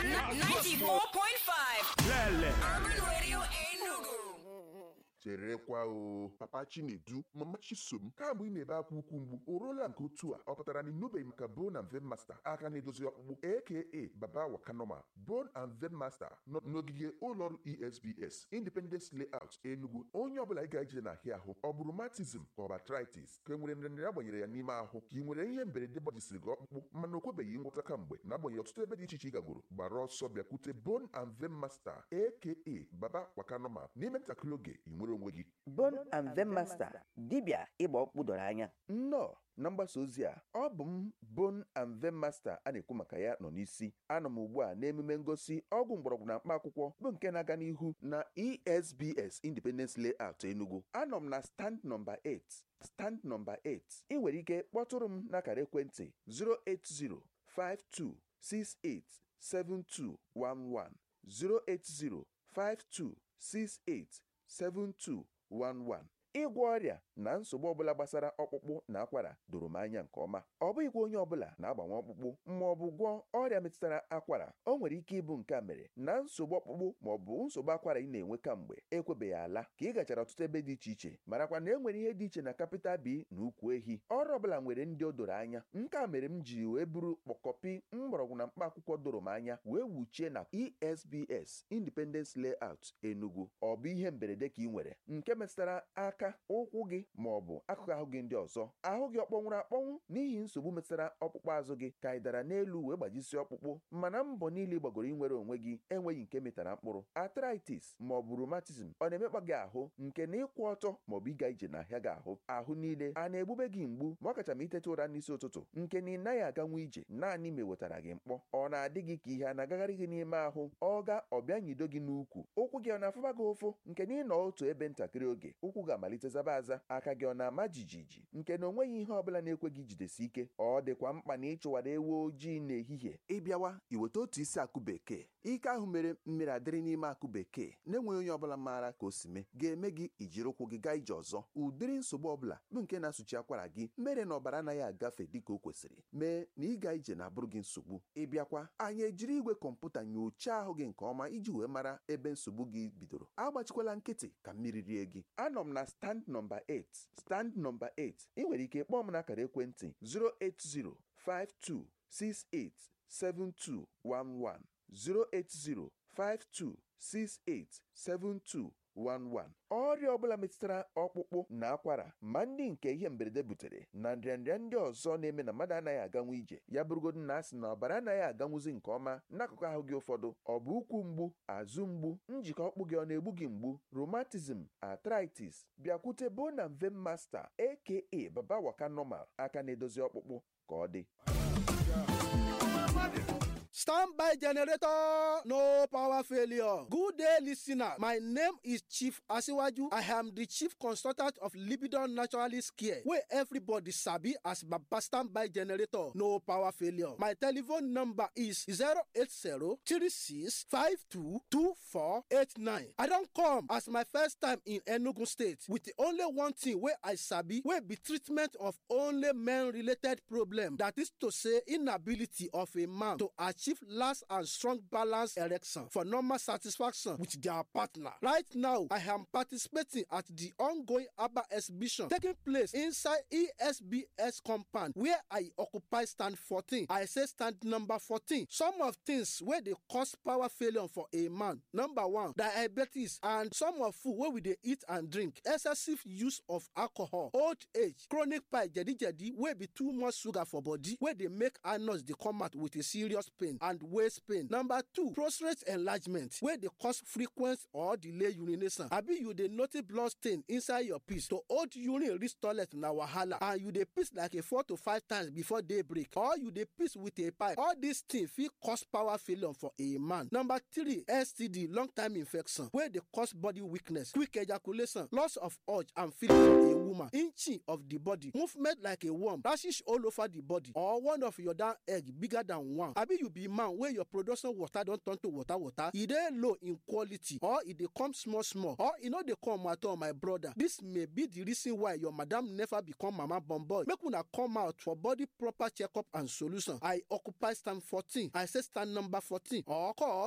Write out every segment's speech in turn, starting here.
Urban Radio Enugu. Cherekwa o Papa Chinedu Mama Chisom kamgbe ị na-ebe akwa ukwu mgbu o ruola nke otu a ọ pụtara na ịnụbeghị maka Bone and Vein Master aka na-edozi ọkpụkpụ aka Baba Wakanoma. Bone and Vein Master nọ n'ogige ụlọọrụ ESBS Independence Layout Enugu. Onye ọbụla ị ga-eje n'ahịa ahụ ọ bụ rheumatism ka ọ bụ arthritis ka e nwere nrịanrịa agbanyere ya n'ime ahụ ka ị nwere ihe mberede gbajisiri gị ọkpụkpụ mana o kwebeghị ngwọta kamgbe na-agbanyeghị ọtụtụ ebe dị iche iche ị gagoro gbara ọsọ bịakwute Bone and Vein Master aka Baba Wakanoma n'ime ntakịrị oge ị nwere onwe gị. Bone and Vein Master dibịa ịgba ọkpụkpụ doro anya. Nnọọ na mgbasa ozi a ọ bụ m Bone and Vein Master a na-ekwu maka ya nọ n'isi. Anọ m ugbu a n'emume ngosi ọgwụ mgbọrọgwụ na mkpa akwụkwọ bụ nke na-aga n'ihu na ESBS Independence Layout Enugu. Anọ m na stand nọmba 8. Stand nọmba 8 ị nwere ike kpọtụrụ m n'akara ekwentị 08052687211 08052687211. Ịgwọ ọrịa na nsogbu ọbụla gbasara ọkpụkpụ na akwara doro m anya nke ọma. Ọ bụghịkwa onye ọbụla na-agbanwe ọkpụkpụ ma ọ bụ gwọọ ọrịa metụtara akwara. O nwere ike ịbụ nke a mere na nsogbu ọkpụkpụ ma ọ bụ nsogbu akwara ị na-enwe kamgbe ekwebeghị ala ka ị gachara ọtụtụ ebe dị iche iche marakwa na e nwere ihe dị iche na capital B na ukwu ehi. Ọrụ ọbụla nwere ndị o doro anya. Nke a mere m ji wee buru kpọkọpi mgbọrọgwụ na mkpa akwụkwọ doro m anya wee wuchie na ESBS Independence Layout Enugu. Ọ bụ ihe mberede ka ị nwere nke metụtara aka, ụkwụ gị ma ọ bụ akụkụ ahụ gị ndị ọzọ. Ahụ gị ọkpọnwụrụ akpọnwụ n'ihi nsogbu metụtara ọkpụkpụ azụ gị ka ị dara n'elu wee gbajisi ọkpụkpụ mana mbọ niile gbagoro inwere onwe gị enweghị nke metara mkpụrụ. Arthritis ma ọ bụ rheumatism ọ na-emekpa gị ahụ nke na ịkwụ ọtọ ma ọ bụ ịga ije n'ahịa gị ahụ niile a na-egbube gị mgbu ma ọ kacha ma iteta ụra n'isi ụtụtụ nke na ị naghị aganwu ije naanị ma ewetara gị mkpọ. Ọ na-adị gị ka ihe a na-agagharị gị n'ime ahụ ọbịa nyido gị n'ukwu. Ụkwụ gị ọ na-afụba gị ụfụ nke na ị nọ otu ebe ntakịrị oge ụkwụ ga-amalite zaba aza. Aka gị ọ na-ama jijiji nke na onweghị ihe ọbụla na-ekwe gị jidesi ike. Ọ dịkwa mkpa na ịchụwara ewu ojii n'ehihie. Ịbịawa iweta otu isi akụ bekee. Ike ahụ mere mmiri adịrị n'ime akụ bekee na-enweghị onye ọbụla maara ka o si mee ga-eme gị ijiri ụkwụ gị gaa ije ọzọ. Ụdịrị nsogbu ọbụla bụ nke na-asụchi akwara gị mere na ọbara anaghị agafe dịka o kwesịrị mee na ịga ije na-abụrụ gị nsogbu. Ịbịakwa anyị ejiri igwe kọmputa nyochaa ahụ gị nke ọma iji wee mara ebe nsogbu gị bidoro. Agbachikwala nkịtị ka mmiri rie gị. Anọ m na stand nọmba 8. Stand nọmba 8 ị nwere ike kpọọ m n'akara ekwentị 08052687211 08052687211. Ọrịa ọbụla metụtara ọkpụkpụ na akwara ma ndị nke ihe mberede butere na nrịanrịa ndị ọzọ na-eme na mmadụ anaghị aganwu ije ya bụrụgodu na asị na ọbara anaghị aganwuzi nke ọma n'akụkụ ahụ gị ụfọdụ. Ọ bụ ụkwụ mgbu, azụ mgbu, njikọ ọkpụ gị ọ na-egbu gị mgbu, rheumatism, arthritis, bịakwute Bone and Vein Master aka Baba Wakanoma aka na-edozi ọkpụkpụ ka ọ dị. Standby generator, no power failure. Good day, listener. My name is Chief Asiwaju. I am the chief consultant of Libidon Naturalist Care, where everybody sabi as Baba Standby generator, no power failure. My telephone number is 080-3652-2489. I don't come as my first time in Enugu State with the only one thing where I sabi, where be treatment of only men-related problem. That is to say, inability of a man to achieve last and strong balance erection for normal satisfaction with their partner. Right now, I am participating at the ongoing ABBA exhibition taking place inside ESBS compound where I occupy stand 14. I say stand number 14. Some of things where they cause power failure for a man. Number 1, diabetes and some of food where we dey eat and drink. Excessive use of alcohol, old age, chronic pie, jadi where be too much sugar for body, where they make anus they come out with a serious pain and waist pain. Number 2, prostate enlargement, where they cause frequent or delay urination. Abi you dey notice blood stain inside your piss. To hold urine reach toilet na wahala, and you dey piss like a 4 to 5 times before daybreak, or you dey piss with a pipe. All these things fit cause power failure for a man. Number 3, STD, long time infection, where they cause body weakness, quick ejaculation, loss of urge and feeling for a woman, inching of the body, movement like a worm, rashes all over the body, or one of your down egg bigger than one. Abi you be man where your production water don turn to water, e dey low in quality or e dey come small or e no dey come at all, my brother. This may be the reason why your madam never become mama born boy. Make una come out for body proper checkup and solution. I occupy stand 14. I say stand number 14 or call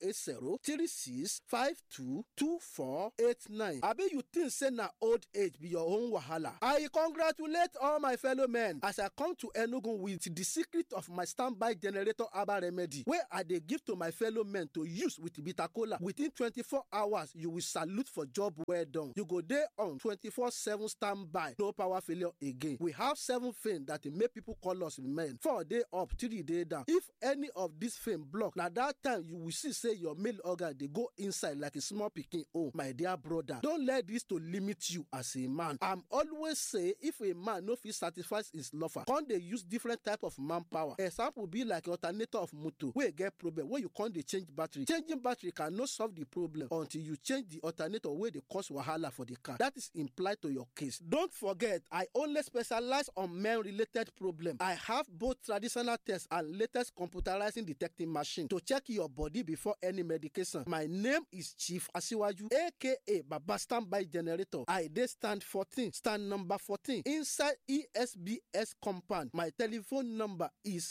080-3652-2489. Abi you think say na old age be your own wahala? I congratulate all my fellow men as I come to Enugu with the secret of my standby generator herbal remedy wey I dey give to my fellow men to use with bitter kola. Within 24 hours, you will salute for job well done. You go there on 24/7 standby, no power failure again. We have 7 things that make people call us men. 4 days up, 3 days down. If any of these things block, na that time you will see say your male organ dey go inside like a small pikin. Oh, my dear brother, don't let this to limit you as a man. I'm always say if a man no fit satisfy his lover, come dey use different type of manpower. Example be like alternator of motor wey get problem wey you come dey change battery. Changing battery cannot solve the problem until you change the alternator wey dey cause wahala for the car. That is implied to your case. Don't forget, I only specialize on men-related problem. I have both traditional tests and latest computerizing detecting machine to check your body before any medication. My name is Chief Asiwaju, aka Baba Standby Generator. I dey stand 14, stand number 14 inside ESBS compound. My telephone number is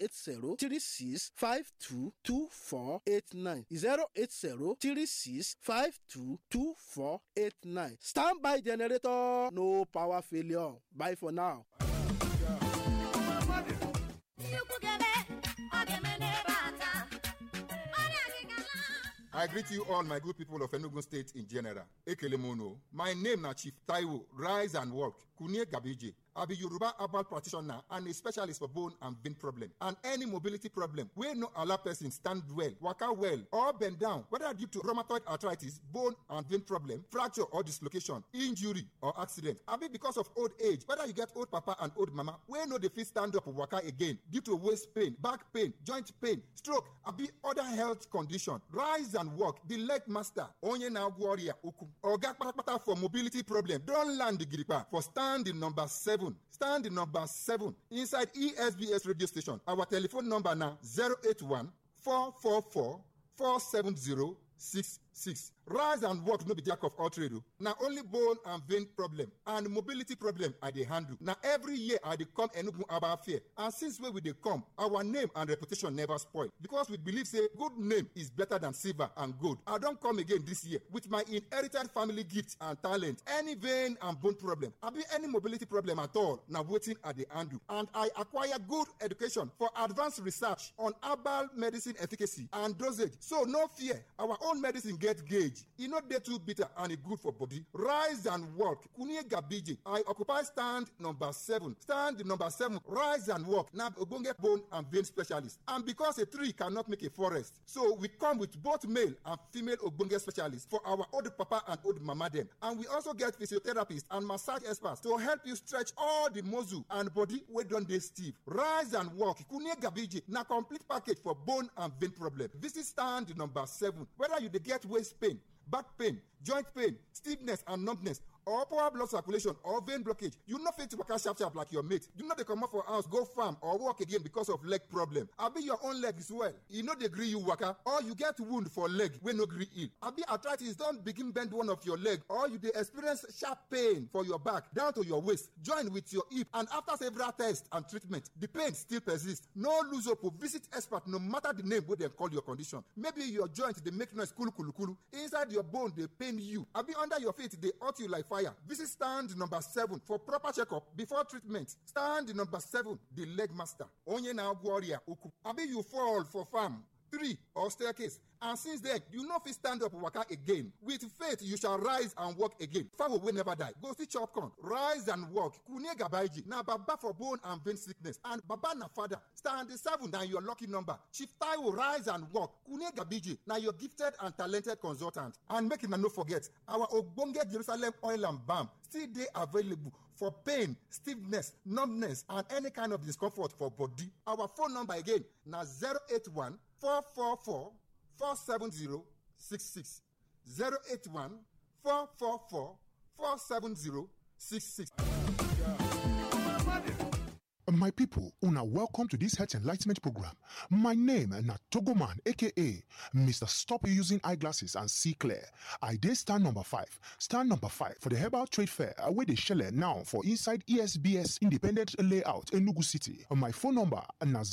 080-3652-2489. 080-3652-2489. Standby Generator, no power failure. Bye for now. I greet you all, my good people of Enugu State in general. Ekelemono. My name na Chief Taiwo. Rise and walk. Kunye Gabiji. I be Yoruba herbal practitioner and a specialist for bone and vein problem and any mobility problem wey no allow person stand well, waka well, or bend down, whether due to rheumatoid arthritis, bone and vein problem, fracture or dislocation, injury or accident. Abi because of old age, whether you get old papa and old mama wey no dey fit stand up waka again due to waist pain, back pain, joint pain, stroke, abi other health condition. Rise and walk. The leg master, onye na warrior uku. Oga kpatakpata for mobility problem don land the gripa for standing number 7. Stand number 7 inside ESBS radio station. Our telephone number now 081-444-470-66. Rise and walk no be jack of all trade. Now only bone and vein problem and mobility problem I dey handle. Now every year I dey come Enugu Herbal Fair, and since where we dey come, our name and reputation never spoil because we believe say good name is better than silver and gold. I don come again this year with my inherited family gift and talent. Any vein and bone problem, abi any mobility problem at all, na wetin I dey handle, and I acquire good education for advanced research on herbal medicine efficacy and dosage. So no fear, our own medicine get gauge. E no dey too bitter and e good for body. Rise and walk. Kunye Gabiji. I occupy stand number 7. Stand number 7. Rise and walk. Na ogbonge bone and vein specialist. And because a tree cannot make a forest, so we come with both male and female ogbonge specialists for our old papa and old mama dem. And we also get physiotherapists and massage experts to help you stretch all the muscle and body wey don dey stiff. Rise and walk. Kunye Gabiji. Na complete package for bone and vein problem. Visit stand number 7. Whether you dey get waist pain, back pain, joint pain, stiffness and numbness, or poor blood circulation or vein blockage, you no fit waka sharp like your mate. You no dey comot for house go farm or work again because of leg problem. Abi your own leg is well, e no dey gree you waka, or you get wound for leg wey no gree heal. Abi arthritis don begin bend one of your leg, or you dey experience sharp pain for your back down to your waist, join with your hip, and after several tests and treatment, the pain still persist. No lose hope. Visit expert no matter the name wey dem call your condition. Maybe your joint dey make noise kulu, inside your bone dey pain you, abi under your feet dey hurt you like fire. Visit stand number 7 for proper checkup before treatment. Stand number 7, the leg master. Onye na warrior uku. Abi you fall for farm, tree or staircase, and since then you no fit stand up waka again. With faith you shall rise and walk again. Farm will never die. Go see chop corn. Rise and walk. Kunye Gabaiji na baba for bone and vein sickness, and baba na father. Stand 7 na your lucky number. Chief Taiwo, rise and walk. Kunye Gabiji na your gifted and talented consultant. And make una no forget, our ogbonge Jerusalem oil and balm still dey available for pain, stiffness, numbness, and any kind of discomfort for body. Our phone number again na 081-444-470-66. 081-444-470-66. My people, una welcome to this health enlightenment program. My name na Togoman, aka Mr. Stop Using Eyeglasses and See Clear. I dey stand number 5. Stand number 5 for the Herbal Trade Fair wey dey shele now for inside ESBS Independent Layout, Enugu City. My phone number na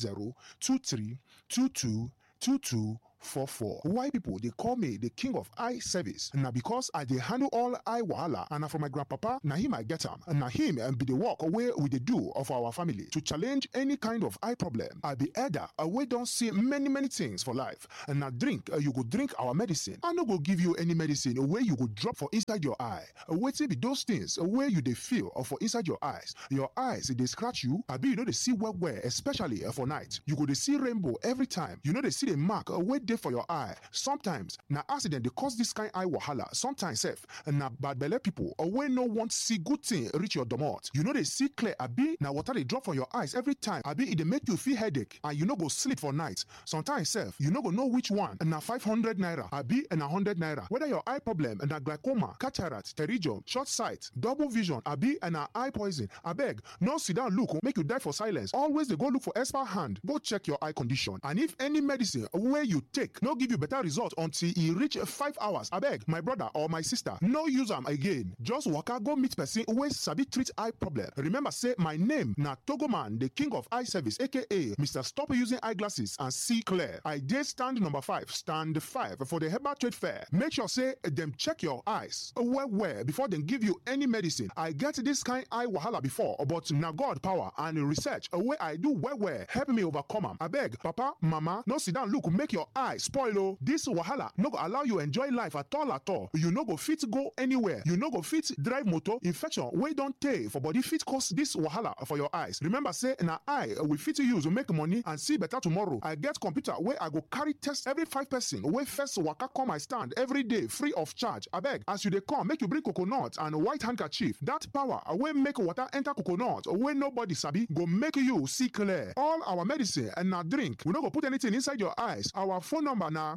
080-2322-2244. Why people they call me the king of eye service? Now because I dey handle all eye wahala, and from my grandpapa, na him I get am. Na him be the work away with the do of our family to challenge any kind of eye problem. I be elder, we don't see many things for life. And now drink, you go drink our medicine. I no go give you any medicine where you go drop for inside your eye. Wait till be those things where you they feel or for inside your eyes. Your eyes they scratch you. I be you know they see well, especially for night. You go they see rainbow every time. You know they see the mark wait there for your eye. Sometimes na accident they cause this kind eye wahala. Sometimes self na bad belle people when no want see good thing reach your domot. You know they see clear. Abi na water they drop from your eyes every time. Abi it they make you feel headache and you no go sleep for night. Sometimes self you no go know which one na 500 naira. Abi na 100 naira. Whether your eye problem na glaucoma, cataract, pterygium, short sight, double vision, abi na eye poison. Abeg no sit down look make you die for silence. Always they go look for expert hand. Go check your eye condition and if any medicine where you take no give you better result until e reach 5 hours. Abeg my brother or my sister no use am again. Just waka go meet person wey sabi treat eye problem. Remember say my name na Togoman, the king of eye service, aka Mr. Stop Using Eyeglasses and See Clear. I dey stand number 5, stand 5 for the Herbal Trade Fair. Make sure say them check your eyes well before they give you any medicine. I get this kind eye wahala before, but na God power and research wey I do well help me overcome am. Abeg papa, mama, no sit down look make your eye spoil o. This wahala no go allow you enjoy life at all. You no go fit go anywhere. You no go fit drive motor. Infection wey don tey for body fit cause this wahala for your eyes. Remember say na eye we fit use to make money and see better tomorrow. I get computer wey I go carry test every 5 person wey first waka come my stand every day free of charge. Abeg as you dey come make you bring coconut and white handkerchief. That power wey make water enter coconut wey nobody sabi go make you see clear. All our medicine and na drink. We no go put anything inside your eyes. Our phone number na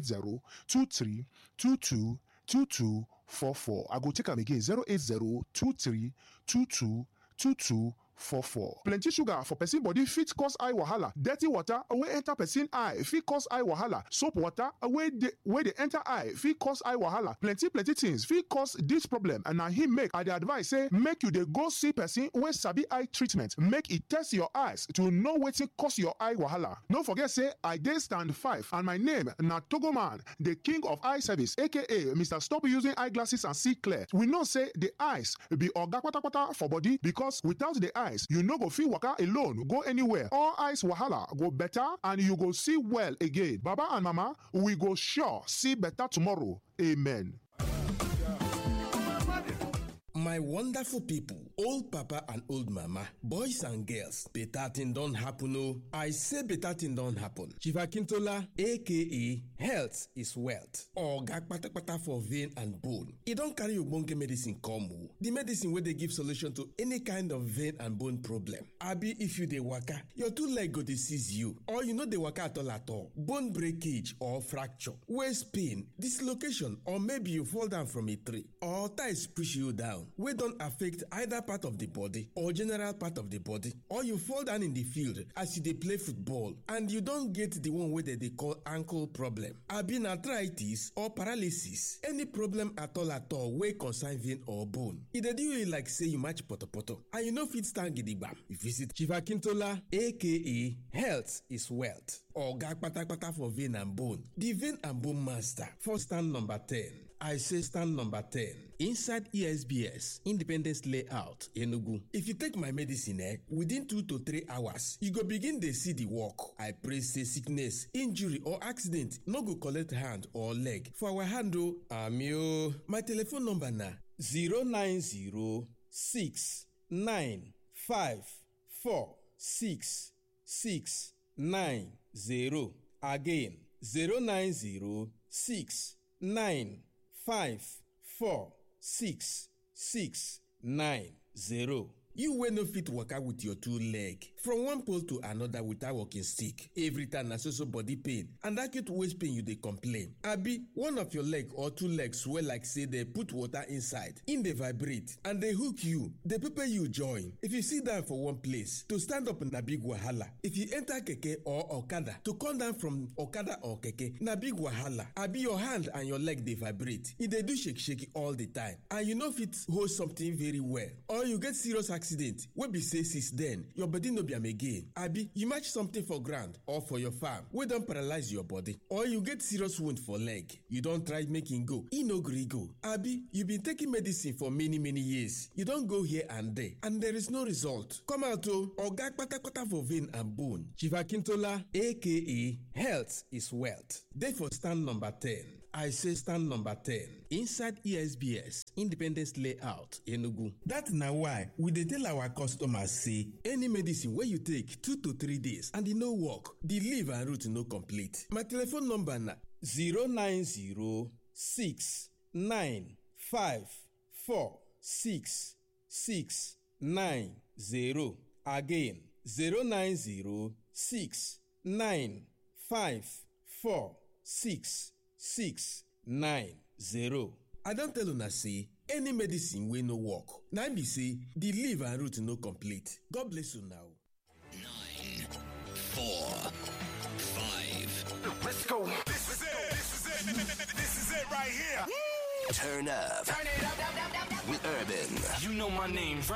080-2322-2244. I go take am again 080-2322-2244. Plenty sugar for person body fit cause eye wahala. Dirty water wey enter person eye fit cause eye wahala. Soap water wey dey enter eye fit cause eye wahala. Plenty things fit cause this problem and na him make I dey advise say make you dey go see person wey sabi eye treatment. Make e test your eyes to know wetin cause your eye wahala. No forget say I dey stand 5 and my name na Togoman, the king of eye service, aka Mr. Stop Using Eyeglasses and See Clear. We know say the eyes be oga kpatakpata for body because without the eyes you no go fit waka alone go anywhere. All eyes wahala go better and you go see well again. Baba and mama, we go sure see better tomorrow. Amen. My wonderful people, old papa and old mama, boys and girls, better thing don't happen. Oh, I say better thing don't happen. Chief Akintola, aka Health is Wealth, or Gakpatakpata for vein and bone. He don't carry Ubonge medicine come. The medicine where they give solution to any kind of vein and bone problem. Abi if you dey waka, your 2 leg go dey seize you, or you know dey waka at all. Bone breakage or fracture, waist pain, dislocation, or maybe you fall down from a tree, or ties push you down. Wey don't affect either part of the body or general part of the body, or you fall down in the field as you dey play football and you don't get the one wey they call ankle problem, abi arthritis or paralysis, any problem at all wey concern vein or bone. E dey do you like say you match potopoto and you no fit stand gidigba. You visit Chief Akintola, aka Health is Wealth, or Gakpatakpata for vein and bone, the vein and bone master, for stand number 10. I say stand number 10 inside ESBS Independence Layout, Enugu. If you take my medicine within 2 to 3 hours, you go begin to see the work. I pray say sickness, injury or accident no go collect hand or leg for our hand. Amio. My telephone number na 09069546690. Again 09069546690. You wey no fit waka with your 2 leg, from one pole to another without walking stick. Every time na so body pain and acute waist pain you dey complain. Abi one of your leg or two legs swell like say they put water inside, in dey vibrate and dey hook you, dey pepper you join. If you sit down for one place, to stand up na big wahala. If you enter keke or okada, to come down from okada or keke na big wahala. Abi your hand and your leg dey vibrate, e dey do shake all the time and you no fit hold something very well, or you get serious accident wey be say since then your body no be am again. Abi you match something for ground or for your farm wey don paralyze your body, or you get serious wound for leg, you don try make e go, e no gree go. Abi you been taking medicine for many years, you don go here and there and there is no result. Come out o, oga kpatakpata for vein and bone. Chief Akintola aka Health is Wealth dey for stand number 10. I say stand number 10 inside ESBS Independence Layout Enugu. That na why we dey tell our customers say any medicine wey you take 2 to 3 days and e no work, the leaf and root no complete. My telephone number na 09069546690. Again 09069546690. I don tell una say any medicine wey no work, na be say the leaf and root no complete. God bless you now. 9, 4, 5. Let's go. This is it. This is it right here. Turn up. Turn it up. With Urban. You know my name, right?